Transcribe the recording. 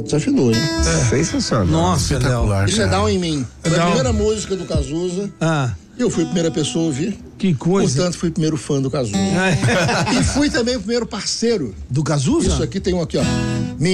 Desafinou, hein? Sensacional. Nossa, Léo. Isso é Down em Mim. Foi a Down. primeira música do Cazuza. Eu fui a primeira pessoa a ouvir. Que coisa. Portanto, fui o primeiro fã do Cazuza. E fui também o primeiro parceiro. Do Cazuza? Isso aqui tem um aqui, ó.